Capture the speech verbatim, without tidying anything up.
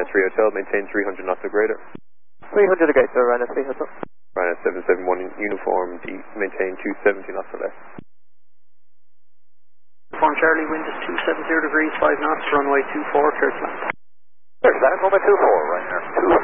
three Hotel, maintain three hundred knots or greater. three hundred again, sir, Ryanair three Hotel. Ryanair seven seven one uniform, D, maintain two seventy knots or less. Uniform Charlie, wind is two seventy degrees, five knots, runway two four, clear to land. Clear to land, runway two four, Ryanair two